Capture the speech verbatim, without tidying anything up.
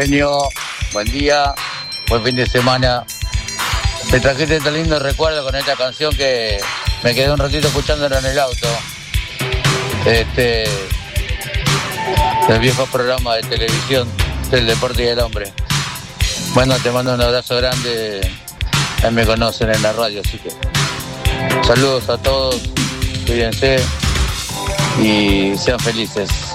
Genio, buen día, buen fin de semana. Me trajiste este lindo recuerdo con esta canción que me quedé un ratito escuchándola en el auto. Este, el viejo programa de televisión del deporte y del hombre. Bueno, te mando un abrazo grande. Ya me conocen en la radio, así que saludos a todos, cuídense y sean felices.